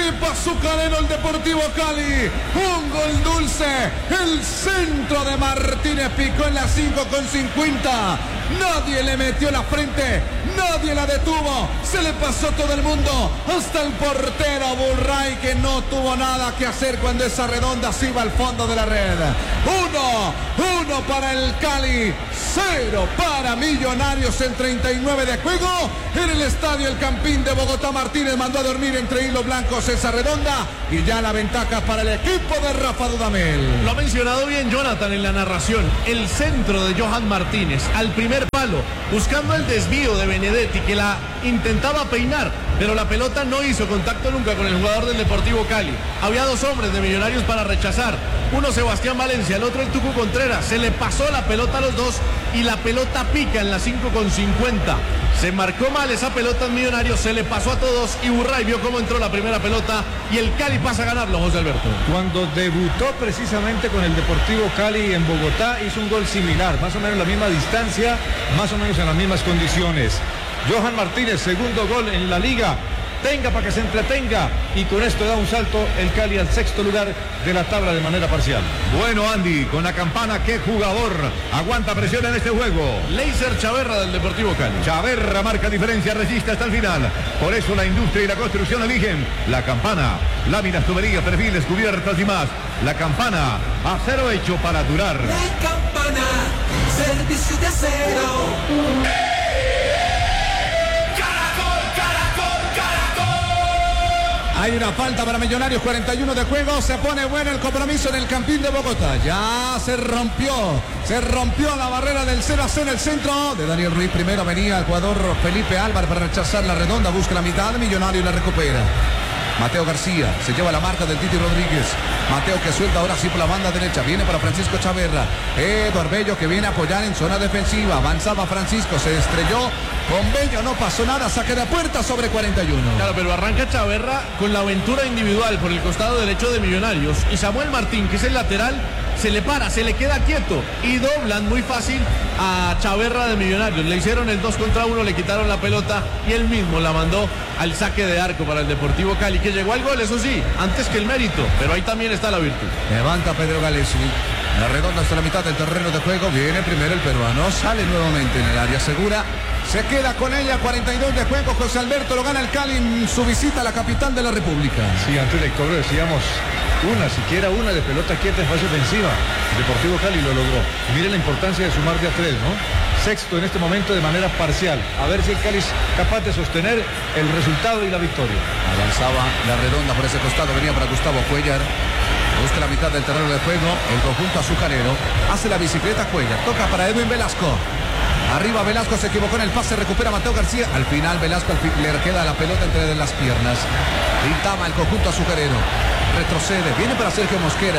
equipo azucarero, el Deportivo Cali. Un gol dulce. El centro de Martínez picó en la 5:50. Nadie le metió la frente, nadie la detuvo, se le pasó todo el mundo, hasta el portero Burray, que no tuvo nada que hacer cuando esa redonda se iba al fondo de la red. 1 para el Cali, 0 para Millonarios en 39 de juego. En el estadio El Campín de Bogotá, Martínez mandó a dormir entre hilos blancos esa redonda y ya la ventaja para el equipo de Rafa Dudamel. Lo ha mencionado bien Jonathan en la narración. El centro de Johan Martínez al primer palo, buscando el desvío de Benedetti, que la intentaba peinar, pero la pelota no hizo contacto nunca con el jugador del Deportivo Cali. Había dos hombres de Millonarios para rechazar, uno Sebastián Valencia, el otro el Tucu Contreras. Se le pasó la pelota a los dos y la pelota pica en la 5:50. Se marcó mal esa pelota en Millonarios, se le pasó a todos y Burray vio cómo entró la primera pelota y el Cali pasa a ganarlo, José Alberto. Cuando debutó precisamente con el Deportivo Cali en Bogotá, hizo un gol similar, más o menos la misma distancia, más o menos en las mismas condiciones. Johan Martínez, segundo gol en la liga. Tenga para que se entretenga y con esto da un salto el Cali al sexto lugar de la tabla de manera parcial. Bueno, Andy, con la campana, ¿qué jugador aguanta presión en este juego? Leiser Chaverra del Deportivo Cali. Chaverra marca diferencia, resiste hasta el final. Por eso la industria y la construcción eligen la campana. Láminas, tuberías, perfiles, cubiertas y más. La campana, acero hecho para durar. La campana, servicio de acero. Hay una falta para Millonarios, 41 de juego, se pone bueno el compromiso en el Campín de Bogotá. Ya se rompió la barrera del 0-0 en el centro de Daniel Ruiz. Primero venía el jugador Felipe Álvarez para rechazar la redonda, busca la mitad, Millonarios la recupera. Mateo García se lleva la marca del Titi Rodríguez. Mateo que suelta ahora sí por la banda derecha. Viene para Francisco Chaverra. Eduardo Bello que viene a apoyar en zona defensiva. Avanzaba Francisco, se estrelló con Bello, no pasó nada. Saque de puerta sobre 41. Claro, pero arranca Chaverra con la aventura individual por el costado derecho de Millonarios. Y Samuel Martín, que es el lateral, se le para, se le queda quieto y doblan muy fácil a Chaverra de Millonarios. Le hicieron el 2 contra 1, le quitaron la pelota y él mismo la mandó al saque de arco para el Deportivo Cali, que llegó al gol, eso sí, antes que el mérito, pero ahí también está la virtud. Levanta Pedro Galesi, la redonda hasta la mitad del terreno de juego. Viene primero el peruano, sale nuevamente en el área segura, se queda con ella, 42 de juego. José Alberto, lo gana el Cali en su visita a la capital de la República. Sí, antes del cobro decíamos siquiera una de pelota quieta en fase ofensiva. El Deportivo Cali lo logró. Y mire la importancia de sumar de a 3, ¿no? Sexto en este momento de manera parcial. A ver si el Cali es capaz de sostener el resultado y la victoria. Avanzaba la redonda por ese costado, venía para Gustavo Cuellar. Busca la mitad del terreno de juego, el conjunto azucarero. Hace la bicicleta Cuellar, toca para Edwin Velasco. Arriba Velasco, se equivocó en el pase, recupera Mateo García. Al final Velasco le queda la pelota entre las piernas. Pintaba el conjunto azucarero. Retrocede, viene para Sergio Mosquera.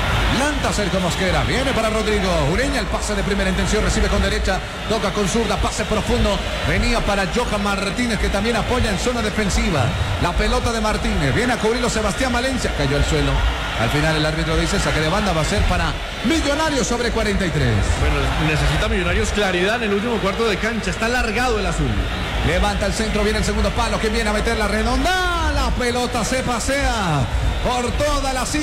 Lanta Sergio Mosquera, viene para Rodrigo Ureña, el pase de primera intención, recibe con derecha, toca con zurda, pase profundo, venía para Johan Martínez, que también apoya en zona defensiva. La pelota de Martínez, viene a cubrirlo Sebastián Valencia, cayó al suelo. Al final el árbitro dice saque de banda, va a ser para Millonarios sobre 43. Bueno, necesita Millonarios claridad en el último cuarto de cancha, está alargado el azul. Levanta el centro, viene el segundo palo, que viene a meter la redonda, la pelota se pasea por toda la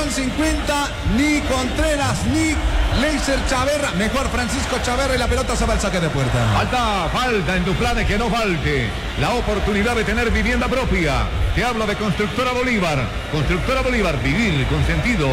5:50, ni Contreras ni Leiser Chaverra, mejor Francisco Chaverra, y la pelota se va al saque de puerta. Falta en tus planes que no falte la oportunidad de tener vivienda propia. Te hablo de Constructora Bolívar. Constructora Bolívar, vivir con sentido.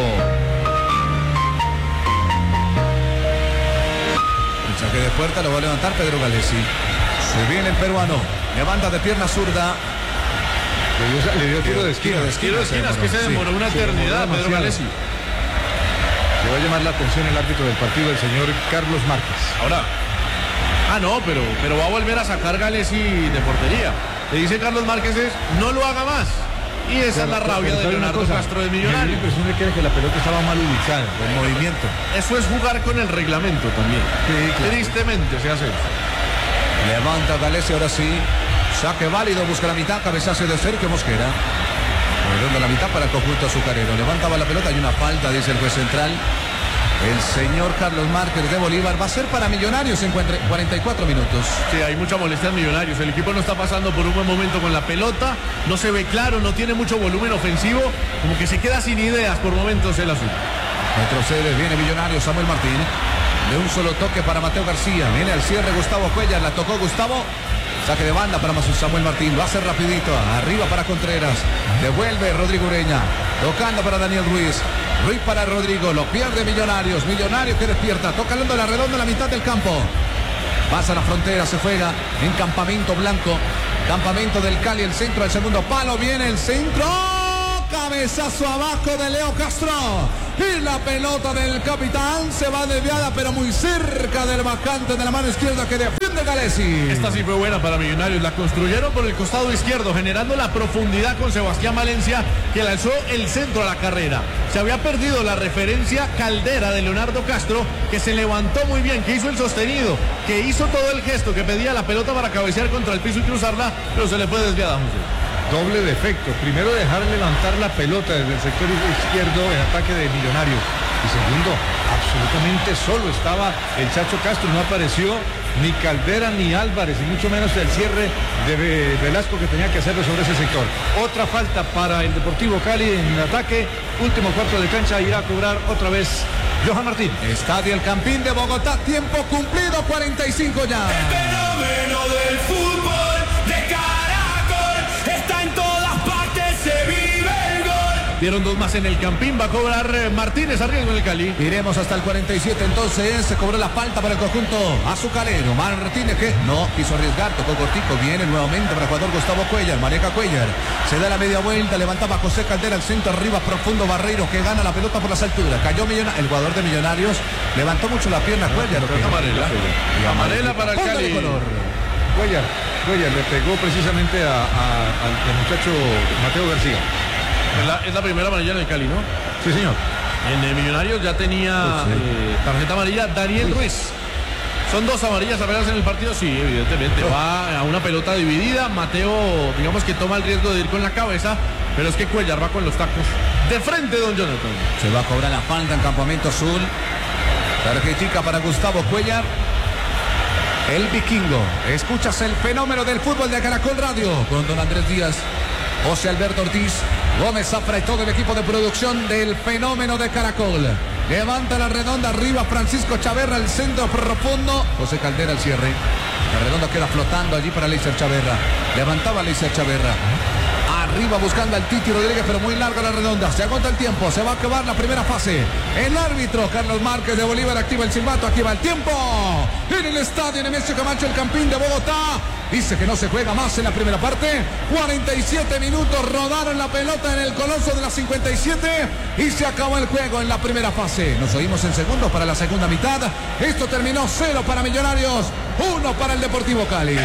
El saque de puerta lo va a levantar Pedro Galesi. Se viene el peruano, levanta de pierna zurda. Le dio tiro de esquina. Tiro de esquinas que se demoró una eternidad, Pedro Galesi. Le va a llamar la atención el árbitro del partido, el señor Carlos Márquez. Ahora, pero va a volver a sacar Galesi de portería. Le dice Carlos Márquez no lo haga más. Y esa es la rabia de Leonardo Castro de Millonarios. La impresión de que la pelota estaba mal ubicada, el movimiento. Eso es jugar con el reglamento también. Sí, claro. Tristemente se hace eso. Levanta Galesi, ahora sí. Saque válido, busca la mitad, cabezazo de Sergio Mosquera. Redonda la mitad para el conjunto azucarero. Levantaba la pelota, hay una falta, dice el juez central. el señor Carlos Márquez de Bolívar. Va a ser para Millonarios en 44 minutos. Sí, hay mucha molestia en Millonarios. El equipo no está pasando por un buen momento con la pelota. No se ve claro, no tiene mucho volumen ofensivo. Como que se queda sin ideas por momentos el azul. Retrocede, viene Millonarios, Samuel Martín. De un solo toque para Mateo García. Viene al cierre Gustavo Cuellar, la tocó Gustavo. Saque de banda para Samuel Martín. Lo hace rapidito. Arriba para Contreras. Devuelve Rodrigo Ureña. Tocando para Daniel Ruiz. Ruiz para Rodrigo. Lo pierde Millonarios. Millonarios que despierta. Tocando la redonda en la mitad del campo. Pasa la frontera. Se juega en Campamento Blanco. Campamento del Cali. El centro del segundo palo. Viene el centro. Cabezazo abajo de Leo Castro. Y la pelota del capitán se va desviada, pero muy cerca del bajante de la mano izquierda que defiende Galesi. Esta sí fue buena para Millonarios. La construyeron por el costado izquierdo, generando la profundidad con Sebastián Valencia, que lanzó el centro a la carrera. Se había perdido la referencia Caldera de Leonardo Castro, que se levantó muy bien, que hizo el sostenido, que hizo todo el gesto, que pedía la pelota para cabecear contra el piso y cruzarla, pero se le fue desviada, José. Doble defecto. Primero, dejar levantar la pelota desde el sector izquierdo en ataque de Millonarios. Y segundo, absolutamente solo estaba el Chacho Castro. No apareció ni Caldera ni Álvarez, y mucho menos el cierre de Velasco, que tenía que hacerlo sobre ese sector. Otra falta para el Deportivo Cali en ataque. Último cuarto de cancha, irá a cobrar otra vez Johan Martín. Estadio El Campín de Bogotá. Tiempo cumplido, 45 ya. El fenómeno del fútbol de Caracol está en todas partes, se vive el gol. Dieron dos más en el Campín, va a cobrar Martínez a riesgo del Cali. Iremos hasta el 47 entonces, se cobró la falta para el conjunto azucarero. Martínez que no quiso arriesgar, tocó cortico, viene nuevamente para el jugador Gustavo Cuellar, maneja Cuellar, se da la media vuelta, levantaba José Caldera al centro, arriba profundo Barreiro que gana la pelota por las alturas, cayó el jugador de Millonarios, levantó mucho la pierna Cuellar. Amarela para el Cali. Cuellar le pegó precisamente al muchacho Mateo García. Es la primera amarilla en el Cali, ¿no? Sí, señor. En Millonarios ya tenía tarjeta amarilla Daniel Ruiz. Son dos amarillas apenas en el partido, sí, evidentemente. Va a una pelota dividida. Mateo, digamos que toma el riesgo de ir con la cabeza, pero es que Cuellar va con los tacos de frente, don Jonathan. Se va a cobrar la falta en Campamento Azul. Tarjetica para Gustavo Cuellar. El vikingo. Escuchas el fenómeno del fútbol de Caracol Radio con don Andrés Díaz, José Alberto Ortiz, Gómez Zafra y todo el equipo de producción del fenómeno de Caracol. Levanta la redonda arriba Francisco Chaverra, el centro profundo. José Caldera al cierre. La redonda queda flotando allí para Leiser Chaverra. Levantaba Leiser Chaverra. Arriba buscando al Titi Rodríguez, pero muy larga la redonda. Se agota el tiempo, se va a acabar la primera fase. El árbitro Carlos Márquez de Bolívar activa el silbato, aquí va el tiempo. En el estadio Nemesio Camacho, el Campín de Bogotá. Dice que no se juega más en la primera parte. 47 minutos, rodaron la pelota en el coloso de las 57 y se acabó el juego en la primera fase. Nos oímos en segundos para la segunda mitad. Esto terminó 0 para Millonarios, 1 para el Deportivo Cali.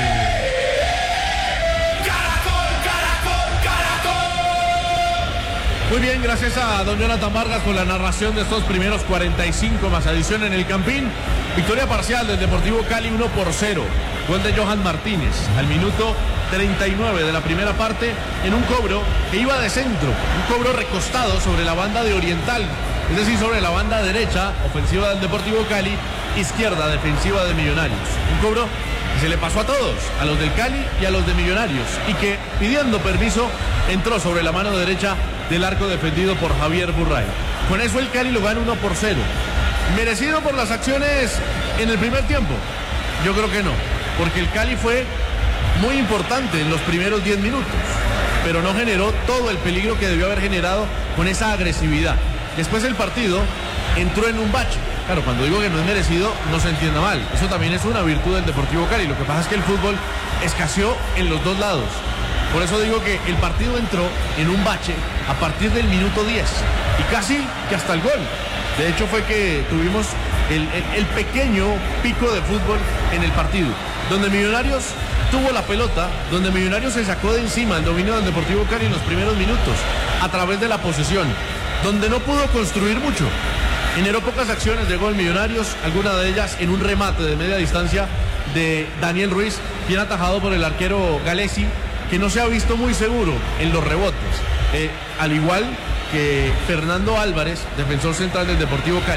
Muy bien, gracias a don Jonathan Vargas por la narración de estos primeros 45 más adición en el Campín. Victoria parcial del Deportivo Cali 1-0. Gol de Johan Martínez al minuto 39 de la primera parte en un cobro que iba de centro. Un cobro recostado sobre la banda de Oriental, es decir, sobre la banda derecha, ofensiva del Deportivo Cali, izquierda, defensiva de Millonarios. Un cobro que se le pasó a todos, a los del Cali y a los de Millonarios, y que pidiendo permiso entró sobre la mano derecha del arco defendido por Javier Burray. Con eso el Cali lo gana 1-0. ¿Merecido por las acciones en el primer tiempo? Yo creo que no, porque el Cali fue muy importante en los primeros 10 minutos, pero no generó todo el peligro que debió haber generado con esa agresividad. Después el partido entró en un bache. Claro, cuando digo que no es merecido, no se entienda mal. Eso también es una virtud del Deportivo Cali. Lo que pasa es que el fútbol escaseó en los dos lados. Por eso digo que el partido entró en un bache a partir del minuto 10 y casi que hasta el gol. De hecho fue que tuvimos el pequeño pico de fútbol en el partido, donde Millonarios tuvo la pelota, donde Millonarios se sacó de encima el dominio del Deportivo Cali en los primeros minutos a través de la posesión, donde no pudo construir mucho. Generó pocas acciones de gol Millonarios, algunas de ellas en un remate de media distancia de Daniel Ruiz, bien atajado por el arquero Galesi, que no se ha visto muy seguro en los rebotes, al igual que Fernando Álvarez, defensor central del Deportivo Cali.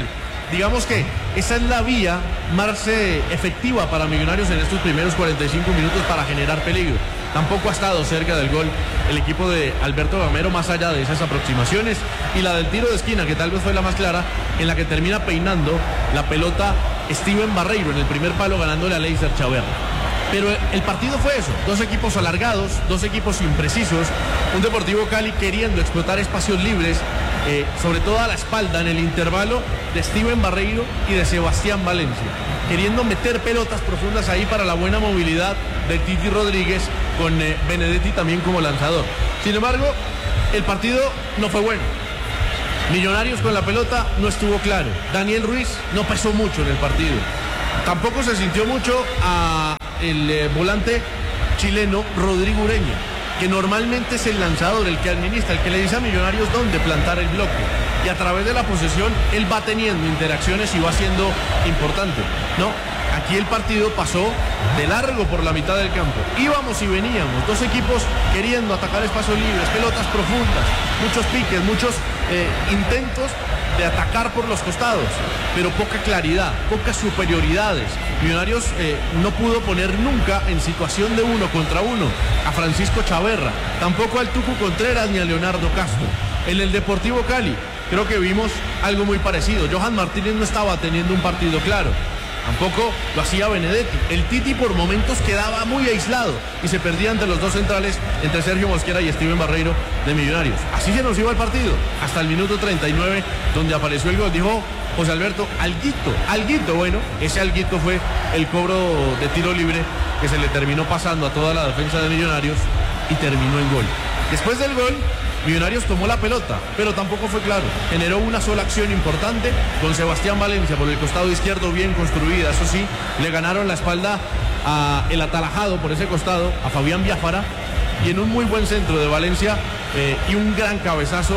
digamos que esa es la vía más efectiva para Millonarios en estos primeros 45 minutos para generar peligro. Tampoco ha estado cerca del gol el equipo de Alberto Gamero, más allá de esas aproximaciones, y la del tiro de esquina, que tal vez fue la más clara, en la que termina peinando la pelota Steven Barreiro en el primer palo, ganándole a Leiser Chaverra. Pero el partido fue eso, dos equipos alargados, dos equipos imprecisos, un Deportivo Cali queriendo explotar espacios libres, sobre todo a la espalda en el intervalo de Steven Barreiro y de Sebastián Valencia, queriendo meter pelotas profundas ahí para la buena movilidad de Titi Rodríguez, con Benedetti también como lanzador. Sin embargo, el partido no fue bueno. Millonarios con la pelota no estuvo claro. Daniel Ruiz no pesó mucho en el partido. Tampoco se sintió mucho a el volante chileno Rodrigo Ureña, que normalmente es el lanzador, el que administra, el que le dice a Millonarios dónde plantar el bloque. Y a través de la posesión, él va teniendo interacciones y va siendo importante. No, aquí el partido pasó de largo por la mitad del campo. Íbamos y veníamos, dos equipos queriendo atacar espacios libres, pelotas profundas, muchos piques, muchos intentos de atacar por los costados, pero poca claridad, pocas superioridades. Millonarios no pudo poner nunca en situación de 1 contra 1 a Francisco Chaverra, tampoco al Tucu Contreras ni a Leonardo Castro. En el Deportivo Cali creo que vimos algo muy parecido. Johan Martínez no estaba teniendo un partido claro, tampoco lo hacía Benedetti. El Titi por momentos quedaba muy aislado y se perdía ante los dos centrales, entre Sergio Mosquera y Steven Barreiro de Millonarios. Así se nos iba el partido hasta el minuto 39, donde apareció el gol. Dijo José Alberto, alguito. Bueno, ese alguito fue el cobro de tiro libre que se le terminó pasando a toda la defensa de Millonarios y terminó el gol. Después del gol, Millonarios tomó la pelota, pero tampoco fue claro. Generó una sola acción importante con Sebastián Valencia por el costado izquierdo, bien construida. Eso sí, le ganaron la espalda a el atalajado por ese costado, a Fabián Biafara, y en un muy buen centro de Valencia y un gran cabezazo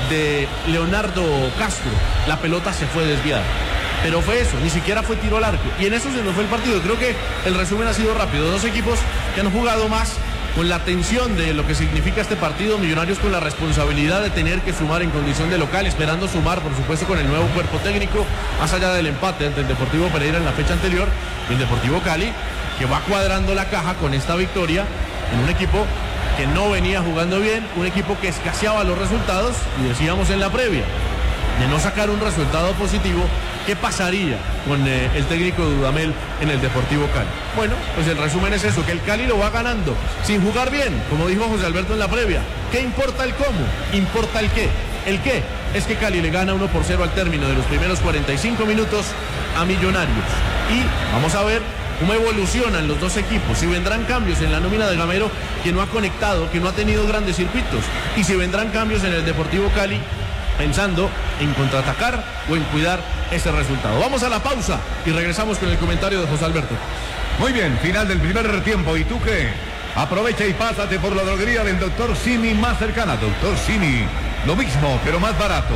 de Leonardo Castro, la pelota se fue desviada. Pero fue eso, ni siquiera fue tiro al arco. Y en eso se nos fue el partido. Creo que el resumen ha sido rápido. Dos equipos que han jugado más con la tensión de lo que significa este partido. Millonarios con la responsabilidad de tener que sumar en condición de local, esperando sumar, por supuesto, con el nuevo cuerpo técnico, más allá del empate ante el Deportivo Pereira en la fecha anterior. Y el Deportivo Cali, que va cuadrando la caja con esta victoria en un equipo que no venía jugando bien, un equipo que escaseaba los resultados, y decíamos en la previa, de no sacar un resultado positivo, ¿qué pasaría con el técnico Dudamel en el Deportivo Cali? Bueno, pues el resumen es eso, que el Cali lo va ganando sin jugar bien, como dijo José Alberto en la previa. ¿Qué importa el cómo? Importa el qué. El qué es que Cali le gana 1-0 al término de los primeros 45 minutos a Millonarios. Y vamos a ver cómo evolucionan los dos equipos, si vendrán cambios en la nómina de Gamero, que no ha conectado, que no ha tenido grandes circuitos, y si vendrán cambios en el Deportivo Cali, pensando en contraatacar o en cuidar ese resultado. Vamos a la pausa y regresamos con el comentario de José Alberto. Muy bien, final del primer tiempo. ¿Y tú qué? Aprovecha y pásate por la droguería del Dr. Simi más cercana. Dr. Simi, lo mismo, pero más barato.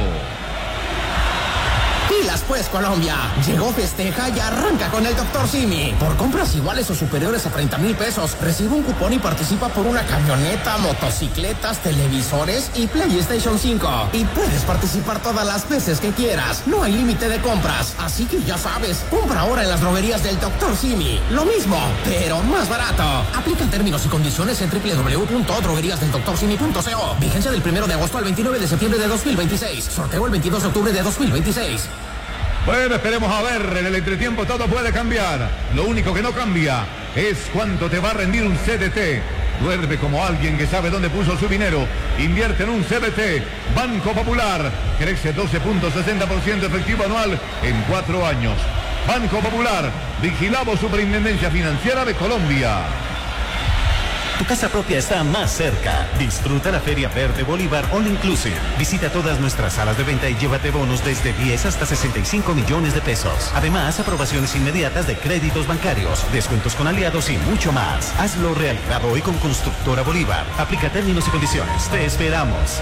Pilas pues, Colombia. Llegó, festeja y arranca con el Dr. Simi. Por compras iguales o superiores a 30,000 pesos, recibe un cupón y participa por una camioneta, motocicletas, televisores y PlayStation 5. Y puedes participar todas las veces que quieras. No hay límite de compras. Así que ya sabes, compra ahora en las droguerías del Dr. Simi. Lo mismo, pero más barato. Aplican términos y condiciones en www.drogueríasdeldoctorsimi.co. Vigencia del 1 de agosto al 29 de septiembre de 2026. Sorteo el 22 de octubre de 2026. Bueno, esperemos a ver, en el entretiempo todo puede cambiar. Lo único que no cambia es cuánto te va a rendir un CDT. Duerme como alguien que sabe dónde puso su dinero. Invierte en un CDT. Banco Popular. Crece 12.60% efectivo anual en 4 años. Banco Popular. Vigilado Superintendencia Financiera de Colombia. Tu casa propia está más cerca. Disfruta la Feria Verde Bolívar All Inclusive. Visita todas nuestras salas de venta y llévate bonos desde 10 hasta 65 millones de pesos. Además, aprobaciones inmediatas de créditos bancarios, descuentos con aliados y mucho más. Hazlo realidad hoy con Constructora Bolívar. Aplica términos y condiciones. Te esperamos.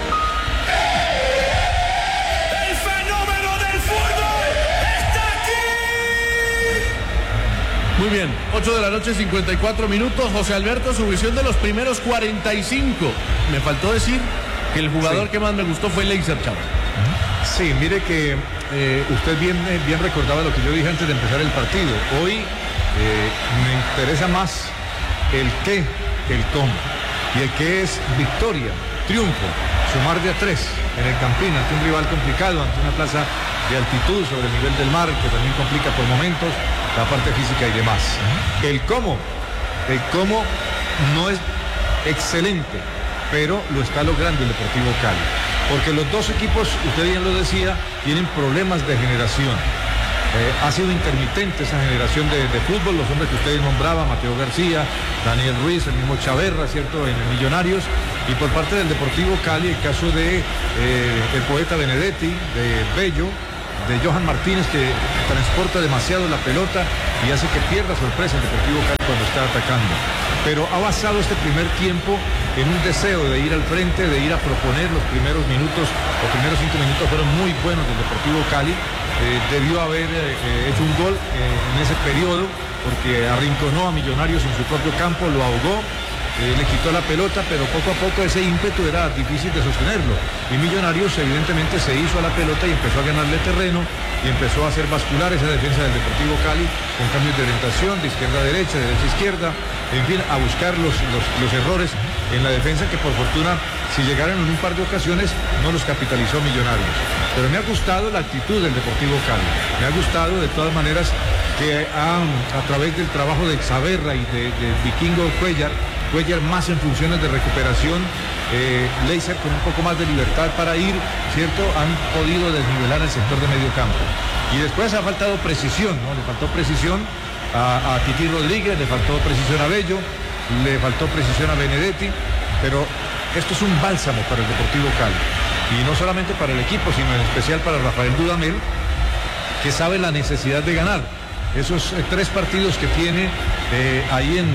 El fenómeno del fútbol está aquí. Muy bien, 8 de la noche, 54 minutos. José Alberto, su visión de los primeros 45. Me faltó decir que el jugador que más me gustó fue Leiser Chaverra. Sí, mire que usted bien recordaba lo que yo dije antes de empezar el partido. Hoy me interesa más el qué que el cómo. Y el qué es victoria, triunfo, sumar de a 3 en el Campín ante un rival complicado, ante una plaza de altitud sobre el nivel del mar, que también complica por momentos la parte física y demás. El cómo no es excelente, pero lo está logrando el Deportivo Cali. Porque los dos equipos, usted bien lo decía, tienen problemas de generación. Ha sido intermitente esa generación de fútbol, los hombres que ustedes nombraban, Mateo García, Daniel Ruiz, el mismo Chaverra, ¿cierto?, en el Millonarios, y por parte del Deportivo Cali, el caso de el poeta Benedetti, de Bello, de Johan Martínez, que transporta demasiado la pelota y hace que pierda sorpresa el Deportivo Cali cuando está atacando. Pero ha basado este primer tiempo en un deseo de ir al frente, de ir a proponer. Los primeros minutos, los primeros 5 minutos fueron muy buenos del Deportivo Cali. Debió haber hecho un gol en ese periodo, porque arrinconó a Millonarios en su propio campo, lo ahogó, le quitó la pelota, pero poco a poco ese ímpetu era difícil de sostenerlo. Y Millonarios evidentemente se hizo a la pelota y empezó a ganarle terreno y empezó a hacer bascular esa defensa del Deportivo Cali con cambios de orientación, de izquierda a derecha, de derecha a izquierda, en fin, a buscar los errores en la defensa, que por fortuna, si llegaron en un par de ocasiones, no los capitalizó Millonarios. Pero me ha gustado la actitud del Deportivo Cali. Me ha gustado de todas maneras que a través del trabajo de Xaverra y de Vikingo Cuellar más en funciones de recuperación, Leiser con un poco más de libertad para ir, ¿cierto? Han podido desnivelar el sector de medio campo. Y después ha faltado precisión, ¿no? Le faltó precisión a Titi Rodríguez, le faltó precisión a Bello, le faltó precisión a Benedetti, pero esto es un bálsamo para el Deportivo Cali. Y no solamente para el equipo, sino en especial para Rafael Dudamel, que sabe la necesidad de ganar. Esos 3 partidos que tiene ahí en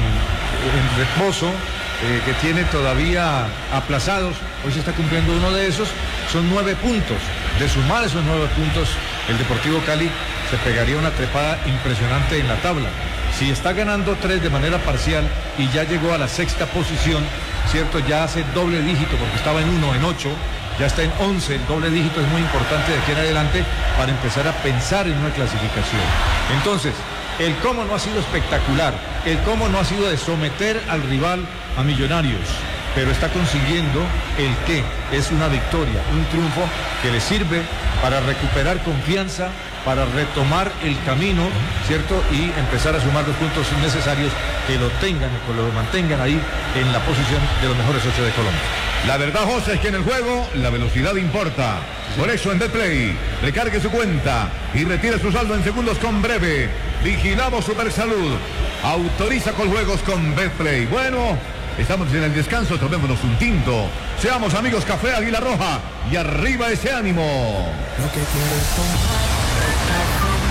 reposo, que tiene todavía aplazados, hoy se está cumpliendo uno de esos, son 9 puntos. De sumar esos 9 puntos, el Deportivo Cali se pegaría una trepada impresionante en la tabla. Si está ganando 3 de manera parcial y ya llegó a la 6ª posición, ¿cierto? Ya hace doble dígito, porque estaba en 1, en 8, ya está en 11, el doble dígito es muy importante de aquí en adelante para empezar a pensar en una clasificación. Entonces, el cómo no ha sido espectacular, el cómo no ha sido de someter al rival a Millonarios, pero está consiguiendo el qué, es una victoria, un triunfo que le sirve para recuperar confianza, para retomar el camino, ¿cierto? Y empezar a sumar los puntos necesarios que lo tengan y que lo mantengan ahí en la posición de los mejores 8 de Colombia. La verdad, José, es que en el juego la velocidad importa. Por eso en Betplay, recargue su cuenta y retire su saldo en segundos con Breve. Vigilamos Supersalud. Autoriza con juegos con Betplay. Bueno, estamos en el descanso, tomémonos un tinto. Seamos amigos Café Águila Roja y arriba ese ánimo. Lo que quieres tomar.